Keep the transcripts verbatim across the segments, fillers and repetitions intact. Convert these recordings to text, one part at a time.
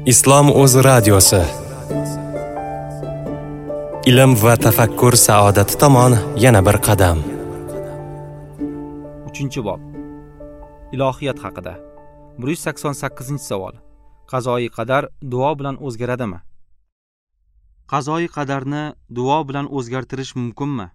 Islom o'z radiosi. Ilm va tafakkur saodati tomon yana bir qadam. uchinchi bob. Ilohiyat haqida. bir yuz sakson sakkizinchi savol. Qazoyi qadar duo bilan o'zgaradimi? Qazoyi qadarni duo bilan o'zgartirish mumkinmi?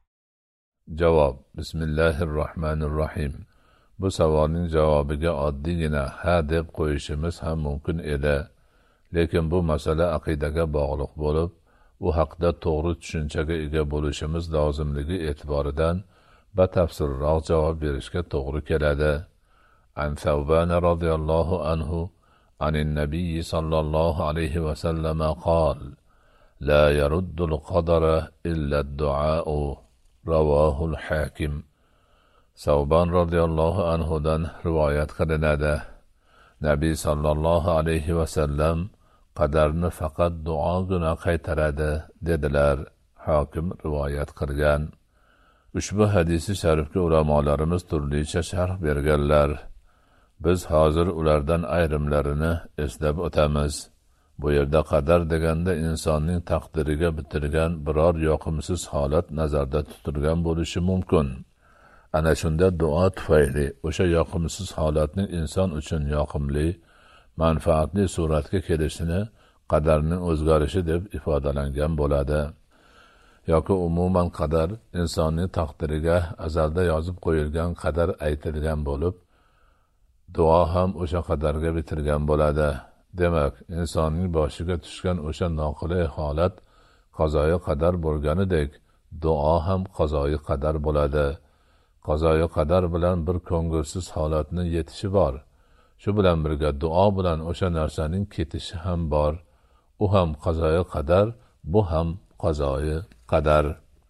Javob. Bismillahirrohmanirrohim. Bu savolning javobiga oddiygina ha deb qo'yishimiz ham mumkin edi. Lekin bu masala aqidaga bog'liq bo'lib, u haqda to'g'ri tushunchaga ega bo'lishimiz lozimligi e'tiboridan batafsilroq javob berishga to'g'ri keladi. An Thawban radhiyallohu anhu anin nabiy sallallohu alayhi va sallam qol: La yaruddul qadara illa ad-du'a'u. Ravahul Hakim. Thawban radhiyallohu anhudan rivoyat qilinadi. Nabiy sallallohu alayhi va sallam qadarni faqat duogina qaytaradi dedilar. Hakim rivoyat qilgan. Ushbu hadisi sharifga ulamolarimiz turlicha sharh berganlar. Biz hozir ulardan ayrimlarini eslab o'tamiz. Bu yerda qadar deganda insonning taqdiriga bitilgan biror yoqimsiz holat nazarda tutilgan bo'lishi mumkin. Ana shunda duo tufayli o'sha yoqimsiz holatning inson uchun yoqimli, manfaatli suratga kelishini qadarning o'zgarishi deb ifodalangan bo'ladi. Yoki umuman qadar insonning taqdiriga azalda yozib qo'yilgan qadar aytilgan bo'lib, duo ham o'sha qadarga bitilgan bo'ladi. Demak, insonning boshiga tushgan o'sha noqulay holat qazoyi qadar bo'lganidek, duo ham qazoyi qadar bo'ladi. Qazoyi qadar bilan bir ko'ngilsiz holatning yetishi bor. Shu bilan birga duo bilan o'sha narsaning ketishi ham bor. U ham qazoyi qadar, bu ham qazoyi qadar.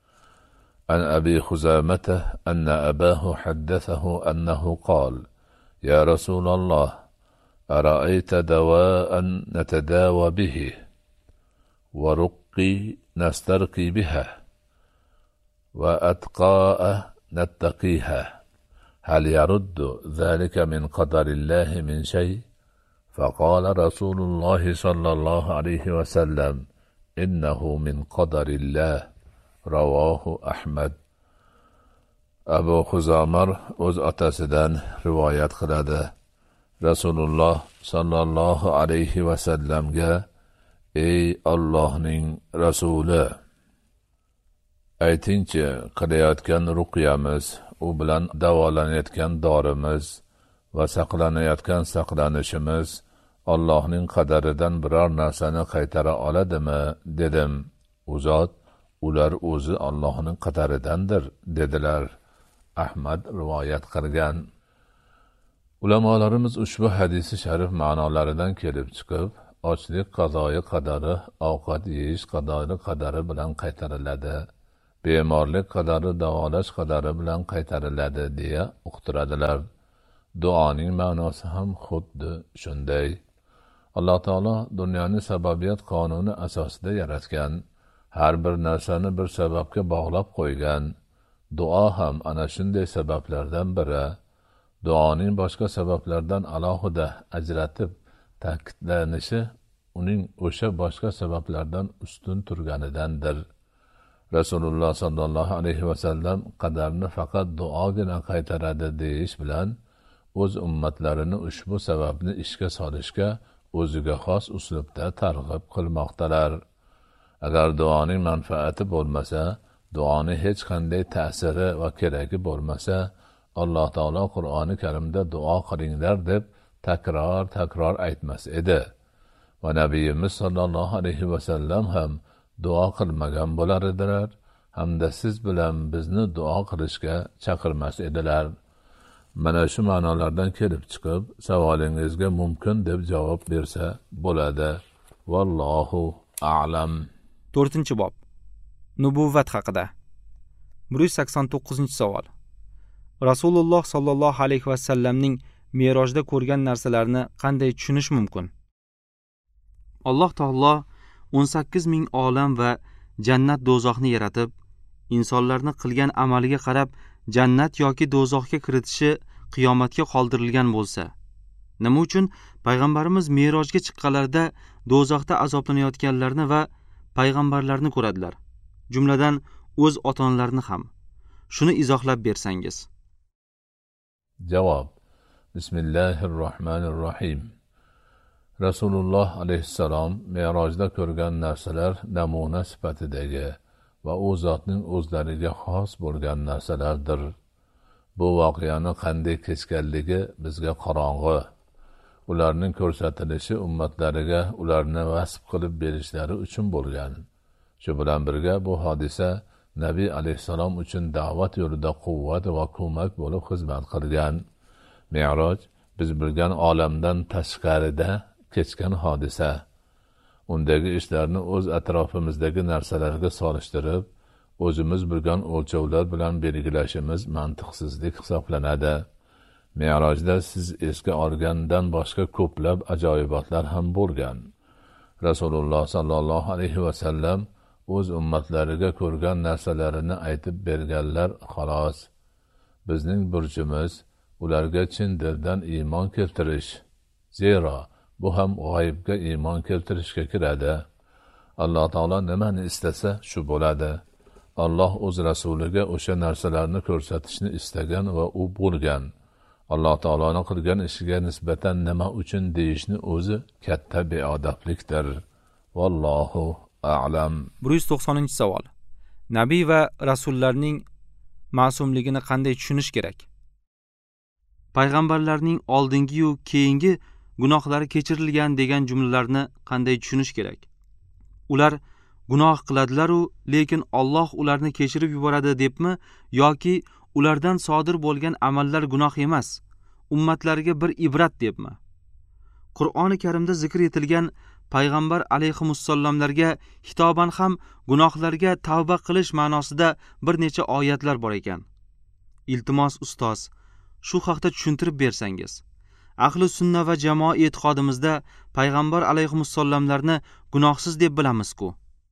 An Abi Khuzamata anna abahu haddathahu annahu qala: Ya Rasulullah, أرأيت دواء نتداوى به ورقي نسترقي بها وأتقاء نتقيها هل يرد ذلك من قدر الله من شيء؟ فقال رسول الله صلى الله عليه وسلم إنه من قدر الله. رواه أحمد. Abu Xuzamar o'z otasidan rivoyat qiladi. Rasululloh sallallohu alayhi va sallamga: Ey Allohning rasuli, aytingchi, qilayotgan ruqyamiz, u bilan davolanayotgan dorimiz va saqlanayotgan saqlanishimiz Allohning qadaridan biror narsani qaytara oladimi dedim. U zot: ular o'zi Allohning qadaridandir dedilar. Ahmad rivoyat qilgan. Ulamolarimiz ushbu hadisi sharif ma'nolaridan kelib chiqib, ochlik qazoyi qadari ovqat yeyish qazoyi qadari bilan qaytariladi, bemorlik qadari davolash qadari bilan qaytariladi deya uqtiradilar. Duoning ma'nosi ham xuddi shunday. Alloh taolo dunyoni sababiyat qonuni asosida yaratgan, har bir narsani bir sababga bog'lab qo'ygan. Duo ham ana shunday sabablardan biri. Duoning boshqa sabablardan alohida ajratib ta'kidlanishi uning o'sha boshqa sabablardan ustun turganidandir. Rasululloh sallallohu alayhi va sallam qadarni faqat duogina qaytaradi deyish bilan o'z ummatlarini ushbu sababni ishga solishga o'ziga xos uslubda targ'ib qilmoqdalar. Agar duoning manfaati bo'lmasa, duoning hech qanday ta'siri va keragi bo'lmasa, Alloh taolo Qur'oni Karimda duo qilinglar deb takror takror aytmas edi. Va nabiyimiz sallallohu alayhi va sallam ham duo qilmagan bo'lar edilar, hamda siz bilan bizni duo qilishga chaqirmas edilar. Mana shu ma'nolardan kelib chiqib, savolingizga mumkin deb javob bersa bo'ladi. Vallohu a'lam. to'rtinchi bob. Nubuvvat haqida. bir yuz sakson to'qqizinchi savol. Rasululloh sallallohu alayhi va sallamning Merojda ko'rgan narsalarni qanday tushunish mumkin? Alloh taolo o'n sakkiz ming olam va jannat do'zaxni yaratib, insonlarni qilgan amaliga qarab jannat yoki do'zaxga kiritishi qiyomatga qoldirilgan bo'lsa, nima uchun Payg'ambarimiz Merojga chiqqanlarida do'zaxda azoblanayotganlarni va payg'ambarlarni ko'radilar. Jumladan o'z ota-onalarini ham. Shuni izohlab bersangiz. Javob. Bismillahirrohmanirrohim. Rasululloh alayhissalom Merojda ko'rgan narsalar namuna sifatidagi va u zotning o'zlariga xos bo'lgan narsalardir. Bu voqeani qanday kechganligi bizga qorong'i. Ularning ko'rsatilishi ummatlariga ularni vasf qilib berishlari uchun bo'lgan. Shu bilan birga bu hodisa Nabiy alayhissalom uchun da'vat yo'lida quvvat va ko'mak bo'lib xizmat qilgan. Me'roj biz bilgan olamdan tashqarida kechgan hodisa. Undagi ishlarni o'z atrofimizdagi narsalarga solishtirib, o'zimiz bilgan o'lchovlar bilan belgilashimiz mantiqsizlik hisoblanadi. Me'rojda siz esga olgandan boshqa ko'plab ajoyibotlar ham bo'lgan. Rasululloh sallallohu alayhi va sallam o'z ummatlariga ko'rgan narsalarini aytib berganlar xolos. Bizning burchimiz ularga chin dildan iymon keltirish. Zero bu ham g'oyibga iymon keltirishga kiradi. Alloh taolo nimani istasa shu bo'ladi. Alloh o'z rasuliga o'sha narsalarni ko'rsatishni istagan va u bo'lgan. Alloh taoloning qilgan ishiga nisbatan nima uchun deyishni o'zi katta beodoblikdir. Vallohu a'lam. bir yuz to'qsoninchi savol. Nabiy va rasullarning ma'sumligini qanday tushunish kerak? Payg'ambarlarning oldingi yu keyingi gunohlari kechirilgan degan jumlalarni qanday tushunish kerak? Ular gunoh qiladilar-u, lekin Alloh ularni kechirib yuboradi debmi yoki ulardan sodir bo'lgan amallar gunoh emas, ummatlariga bir ibrat debmi? Qur'oni Karimda zikr etilgan payg'ambar alayhimussalomlarga hitoban ham gunohlarga tavba qilish ma'nosida bir necha oyatlar bor ekan. Iltimos ustoz, shu haqda tushuntirib bersangiz. Ahli sunna va jamoa e'tiqodimizda payg'ambar alayhimussalomlarni gunohsiz deb bilamiz-ku.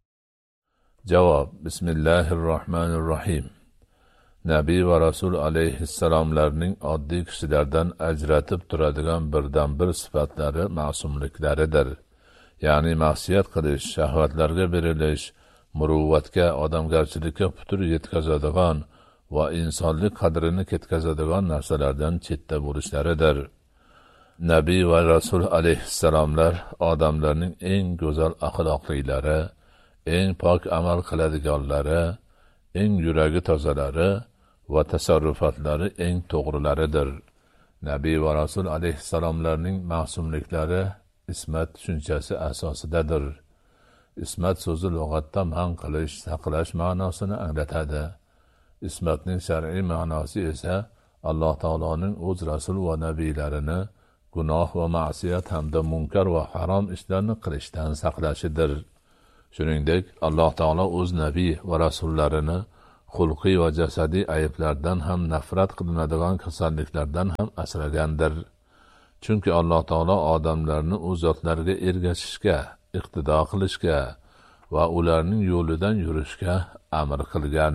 Javob. Bismillahirrohmanirrohim. Nabiy va Rasul alayhissalomlarning oddiy kishilardan ajratib turadigan birdan bir sifatlari ma'sumliklaridir. Ya'ni ma'siyat qilish, shahvatlarga berilish, muruvvatga, odamgarchilikka putur yetkazadigan va insonlik qadrini ketkazadigan narsalardan chetda bo'lishlaridir. Nabiy va Rasul alayhissalomlar odamlarning eng go'zal axloqlilari, eng pok amal qiladiganlari, eng yuragi tozalari va tasarrufatlari eng to'g'rilaridir. Nabiy va Rasul alayhissalomlarning ma'sumliklari ismat tushunchasi asosidadir. Ismat so'zi lug'atda man qilish, saqlash ma'nosini anglatadi. Ismatning shar'iy ma'nosi esa Alloh taoloning o'z rasul va nabiylarini gunoh va ma'siyat hamda munkar va harom ishlarni qilishdan saqlashidir. Shuningdek, Alloh taolo o'z nabiy va rasullarini xulqiy va jasadiy ayblardan ham nafrat qilinadigan kasalliklardan ham asragandir. Chunki Alloh taolo odamlarni o'z zotlariga ergashishga, iqtido qilishga va ularning yo'lidan yurishga amr qilgan.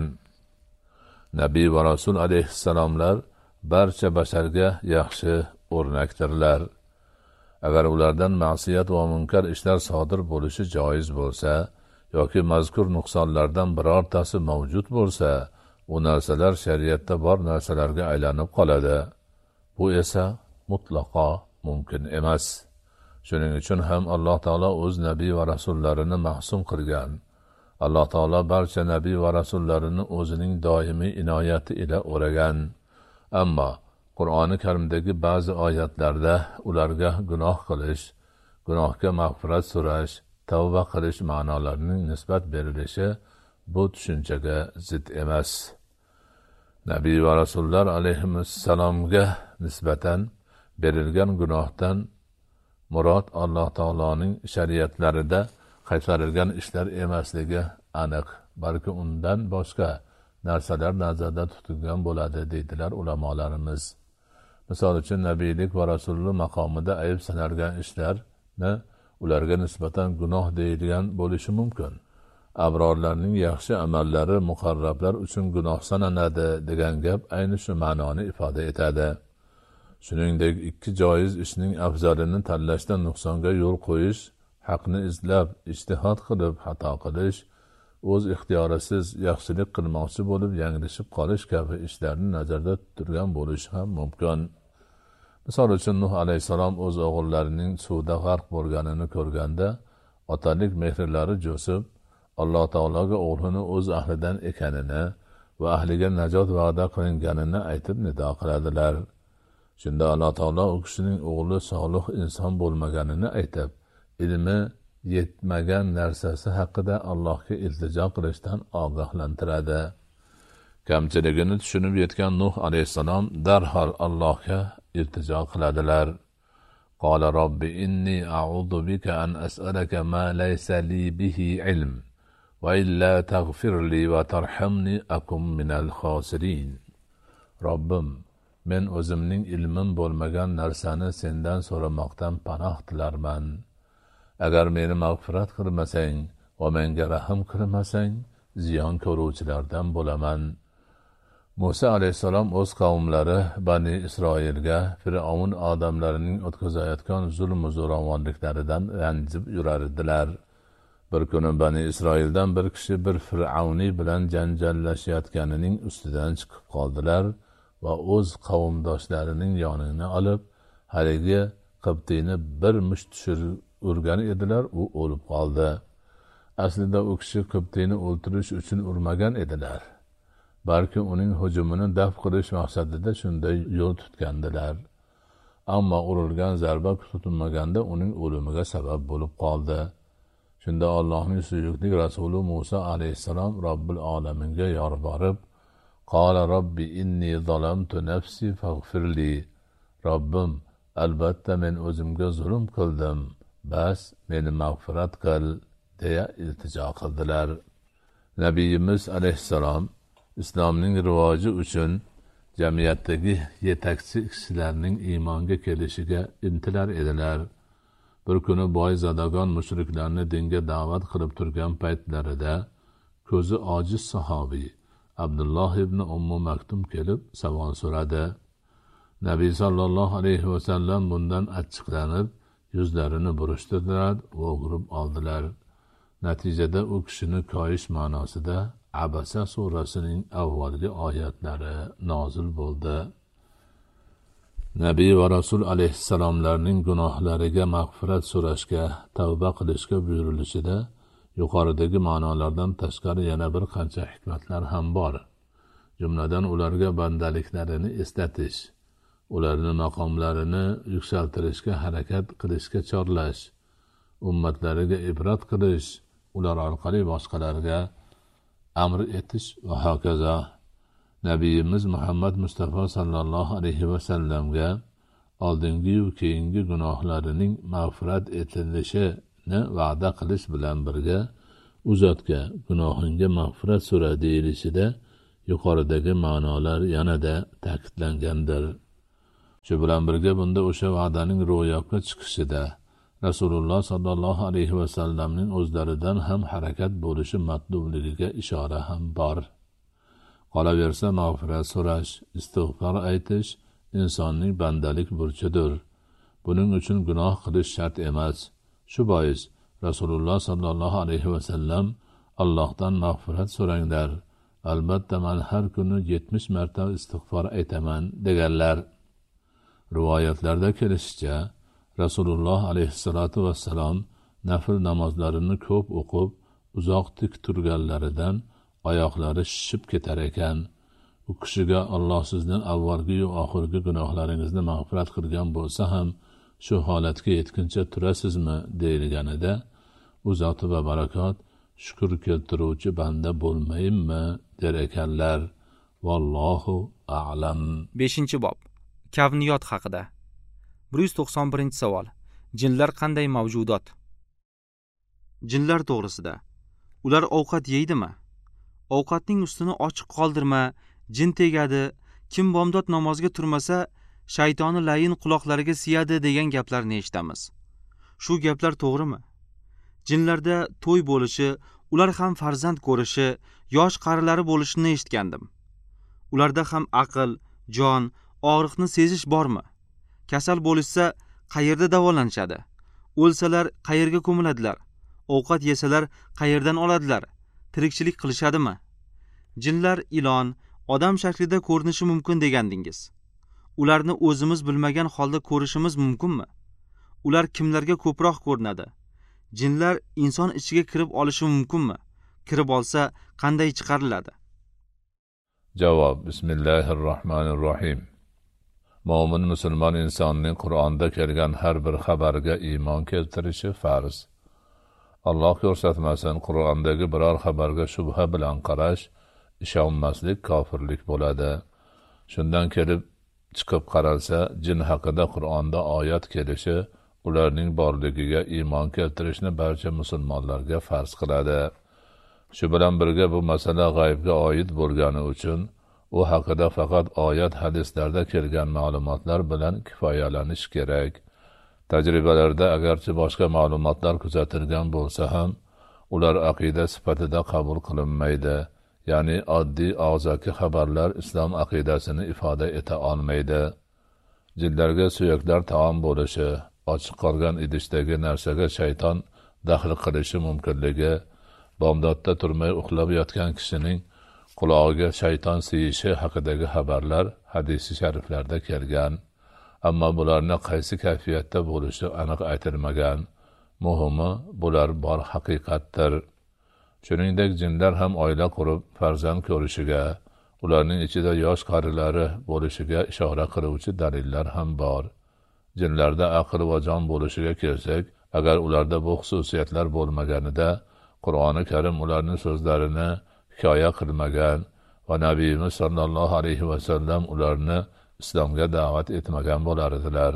Nabiy va Rasul alayhissalomlar barcha basharga yaxshi o'rnakdirlar. Agar ulardan ma'siyat va munkar ishlar sodir bo'lishi joiz bo'lsa yoki mazkur nuqsonlardan birortasi mavjud bo'lsa, u narsalar shariatda bor narsalarga aylanib qoladi. Bu esa mutlaqo mumkin emas. Shuning uchun ham Alloh taolo o'z nabiy va rasullarini ma'sum qilgan. Alloh taolo barcha nabiy va rasullarini o'zining doimiy inoyati ila o'ragan. Ammo Qur'oni Karimdagi ba'zi oyatlarda ularga gunoh qilish, gunohga mag'firat so'rash, tavba qilish ma'nolarining nisbat berilishi bu tushunchaga zid emas. Nabiy va rasullar alayhissalomga nisbatan berilgan gunohdan murod Alloh taoloning shariatlarida qaytarilgan ishlar emasligi aniq, balki undan boshqa narsalar nazarda tutilgan bo'ladi deydilar ulamolarimiz. Misol uchun nabiylik va rasullik maqomida ayb sanalgan ishlarni ularga nisbatan gunoh deyilgan bo'lishi mumkin. Abrorlarning yaxshi amallari muqarrablar uchun gunoh sanaladi degan gap ayni shu ma'noni ifoda etadi. Shuningdek, ikki joiz ishning afzalini tanlashda nuqsonga yo'l qo'yish, haqni izlab, ijtihod qilib xato qilish, o'z ixtiyorisiz yaxshilik qilmoqchi bo'lib yanglishib qolish kabi ishlarni nazarda turgan bo'lishi ham mumkin. Misol uchun Nuh alayhisalom o'z o'g'illarining suvda g'arq bo'lganini ko'rganda, otalik mehrlari jo'sib, Alloh taologa o'g'lini o'z ahlidan ekanini va ahliga najot va'da qilinganini aytib nido qiladilar. Shunda Alloh taolo u kishining o'g'li solih inson bo'lmaganini aytib, ilmi yetmagan narsasi haqida Allohga iltijo qilishdan ogohlantiradi. Kamchiligini tushunib yetgan Nuh alayhisalom darhol Allohga iltijo qiladilar. Qala robbi inni a'udhu bika an as'alaka ma laysa li bihi ilm va illa taghfirli va tarhamni akum minal khosirin. Robbim, men o'zimning ilmim bo'lmagan narsani sendan so'ramoqdan panoh tilarman. Agar meni mag'firat qilmasang va menga rahm qilmasang, ziyon ko'ruvchilardan bo'laman. Musa alayhisalom o'z qavmlari Bani Isroilga Fir'avn odamlarining o'tkazayotgan zulm va zo'ravonliklaridan ranjib yurar edilar. Bir kuni Bani Isroildan bir kishi bir Fir'avni bilan janjallashayotganining ustidan chiqib qoldilar va o'z qavmdoshlarining yonini olib, haligi Qibtiyni bir musht tushirib urgan edilar, u o'lib qoldi. Aslida u kishi Qibtiyni o'ldirish uchun urmagan edilar. Balki uning hujumini daf qilish maqsadida shunday yo'l tutgandilar. Ammo urilgan zarba tutilmaganda uning o'limiga sabab bo'lib qoldi. Shunda Allohning suyukli rasuli Musa alayhisalom Robbil olaminga yolborib, "Qala robbi inni zalamtu nafsi faghfirli." Robbim, albatta men o'zimga zulm qildim, bas meni mag'firat qil, deya iltijo qildilar. Nabiyimiz alayhisalom islomning rivoji uchun jamiyatdagi yetakchi kishilarning iymonga kelishiga intilar edilar. Bir kuni boy zadagon mushriklarni dinga da'vat qilib turgan paytlarida ko'zi ojiz sahobiy Abdulloh ibn Ummu Maktum kelib savol so'radi. Nabiy sallallohu alayhi va sallam bundan achchiqlanib, yuzlarini burishtirdilar va o'girib oldilar. Natijada u kishini koyish ma'nosida Abasa surasining avvalgi oyatlari nozil bo'ldi. Nabiy va Rasul alayhissalomlarning gunohlariga mag'firat so'rashga, tavba qilishga buyurilishida yuqoridagi ma'nolardan tashqari yana bir qancha hikmatlar ham bor. Jumladan ularga bandaliklarini eslatish, ularning maqomlarini yuksaltirishga harakat qilishga chorlash, ummatlariga ibrat qilish, ular orqali boshqalarga amr etish va hokazo. Nabiyimiz Muhammad Mustafa sallallohu alayhi va sallamga oldingi va keyingi gunohlarining mag'firat etilishini va'da qilish bilan birga u zotga gunohingga mag'firat so'ra deyilishida yuqoridagi ma'nolar yanada ta'kidlangandir. Shu bilan birga bunda o'sha va'daning ro'yobga chiqishida Rasululloh sallallohu alayhi va sallamning o'zlaridan ham harakat bo'lishi matlubligiga ishora ham bor. Qolaversa mag'firat so'rash, istig'for aytish insonning bandalik burchidir. Buning uchun gunoh qilish shart emas. Shu bois Rasululloh sallallohu alayhi va sallam Allohdan mag'firat so'ranglar. Albatta men har kuni yetmish marta istig'for aytaman deganlar. Rivoyatlarda kelishicha Rasululloh alayhissalatu vassalam nafl namozlarini ko'p o'qib, uzoq tik turganlaridan oyoqlari shishib ketar ekan. U kishiga Alloh sizdan avvalgi va oxirgi gunohlaringizni mag'firat qilgan bo'lsa ham shu holatga yetguncha turasizmi deyilganida u zoti va barakot shukr keltiruvchi banda bo'lmayimmi der ekanlar. Vallohu a'lam. beshinchi bob. Kavniyot haqida. bir yuz to'qson birinchi savol. Jinlar qanday mavjudot? Jinlar to'g'risida. Ular ovqat yeydimi? Ovqatning ustini ochiq qoldirma, jin tegadi, kim bomdod namozga turmasa, shaytoni layin quloqlariga siyadi degan gaplarni eshitamiz. Shu gaplar to'g'rimi? Jinlarda to'y bo'lishi, ular ham farzand ko'rishi, yosh qarilari bo'lishini eshitgandim. Ularda ham aql, jon, og'riqni sezish bormi? Kasal bo'lishsa qayerda davolanishadi? O'lsalar qayerga ko'miladilar? Ovqat yesalar qayerdan oladilar? Tirikchilik qilishadimi? Jinlar ilon, odam shaklida ko'rinishi mumkin degandingiz. Ularni o'zimiz bilmagan holda ko'rishimiz mumkinmi? Ular kimlarga ko'proq ko'rinadi? Jinlar inson ichiga kirib olishi mumkinmi? Kirib olsa qanday chiqariladi? Javob: Bismillahirrohmanirrohim. Mo'min musulmon insonning Qur'onda kelgan har bir xabarga iymon keltirishi farz. Alloh ko'rsatmasin, Qur'ondagi biror xabarga shubha bilan qarash, ishonmaslik kofirlik bo'ladi. Shundan kelib chiqib qaralsa, jin haqida Qur'onda oyat kelishi ularning borligiga iymon keltirishni barcha musulmonlarga farz qiladi. Shu bilan birga bu masala g'aybga oid bo'lgani uchun u haqida faqat oyat hadislarda kelgan ma'lumotlar bilan kifoyalanish kerak. Tajribalarda agarchi boshqa ma'lumotlar kuzatilgan bo'lsa ham, ular aqida sifatida qabul qilinmaydi. Ya'ni oddiy og'zaki xabarlar islom aqidasini ifoda eta olmaydi. Jinlarga suyaklar taom bo'lishi, ochiq qolgan idishdagi narsaga shayton daxl qilishi mumkinligi, bomdodda turmay uxlab yotgan kishining qulog'iga shayton siyishi haqidagi xabarlar hadisi shariflarda kelgan. Ammo bularning qaysi kayfiyatda bo'lishi aniq aytilmagan. Muhimi, bular bor haqiqatdir. Shuningdek, jinlar ham oila qurib, farzand ko'rishiga, ularning ichida yosh qarilari bo'lishiga ishora qiluvchi dalillar ham bor. Jinlarda aql va jon bo'lishiga kelsak, agar ularda bu xususiyatlar bo'lmaganida, Qur'oni Karim ularning so'zlarini hikoya qilmagan va Nabiyimiz sollallohu alayhi va sallam ularni islomga da'vat etmagan bo'lardilar.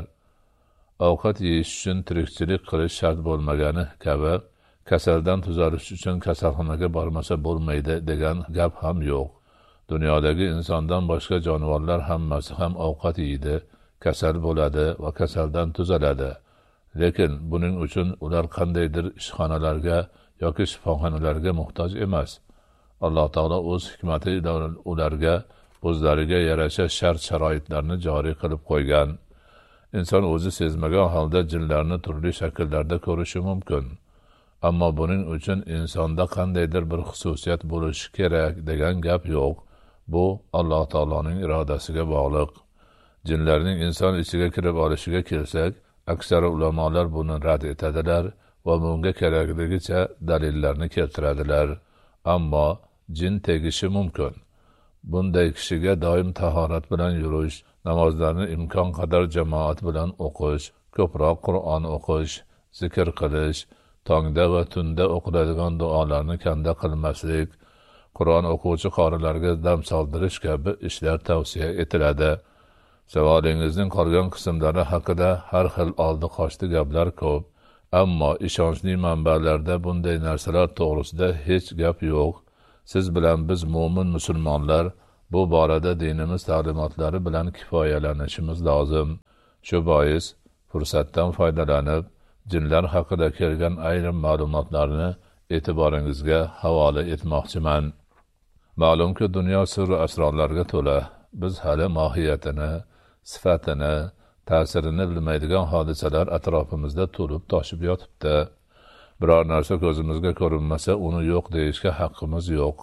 Ovqat yeyish uchun tirikchilik qilish shart bo'lmagani kabi, kasaldan tuzalish uchun kasalxonaga bormasa bo'lmaydi degan gap ham yo'q. Dunyodagi insondan boshqa jonivorlar hammasi ham ovqat yeydi, kasal bo'ladi va kasaldan tuzaladi. Lekin buning uchun ular qandaydir ishxonalarga yoki shifoxonalarga muhtoj emas. Alloh taolo o'z hikmati bilan ularga o'zlariga yarasha shart-sharoitlarni joriy qilib qo'ygan. Inson o'zi sezmagan holda jinlarni turli shakllarda ko'rishi mumkin. Ammo buning uchun insonda qandaydir bir xususiyat bo'lishi kerak degan gap yo'q. Bu Alloh taoloning irodasiga bog'liq. Jinlarning inson ichiga kirib olishiga kelsak, aksar ulamolar buni rad etadilar va bunga kerakligicha dalillarni keltiradilar. Ammo jin tegishi mumkin. Bunday kishiga doim tahorat bilan yurish, namozlarni imkon qadar jamoat bilan o'qish, ko'proq Qur'on o'qish, zikr qilish, tongda va tunda o'qiladigan duolarni kanda qilmaslik, Qur'on o'quvchi qorilarga dam soldirish kabi ishlar tavsiya etiladi. Savolingizning qolgan qismlari haqida har xil oldi-qochdi gaplar ko'p, ammo ishonchli manbalarda bunday narsalar to'g'risida hech gap yo'q. Siz bilan biz mo'min musulmonlar bu borada dinimiz ta'limotlari bilan kifoyalanishimiz lozim. Shu bois fursatdan foydalanib, jinlar haqida kelgan ayrim ma'lumotlarni e'tiboringizga havola etmoqchiman. Ma'lumki, dunyo sirru asrorlarga to'la. Biz hali mohiyatini, sifatini, ta'sirini bilmaydigan hodisalar atrofimizda to'lib toshib yotibdi. Biror narsa ko'zimizga ko'rinmasa, uni yo'q deyishga haqqimiz yo'q.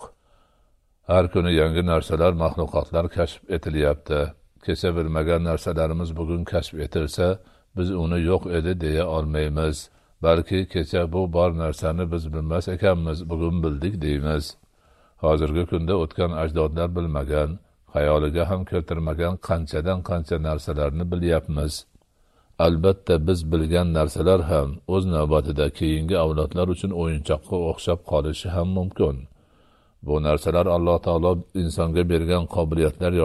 Har kuni yangi narsalar, maxluqotlar kashf etilyapti. Kecha bilmagan narsalarimiz bugun kashf etilsa, biz uni yo'q edi deya olmaymiz. Balki kecha bu bor narsani biz bilmas ekanmiz, bugun bildik deymiz. Hozirgi kunda o'tgan ajdodlar bilmagan, xayoliga ham keltirmagan qanchadan qancha narsalarni bilyapmiz. Albatta biz bilgan narsalar ham o'z navbatida keyingi avlodlar uchun o'yinchoqqa o'xshab qolishi ham mumkin. Bu narsalar Alloh taolo insonga bergan qobiliyatlar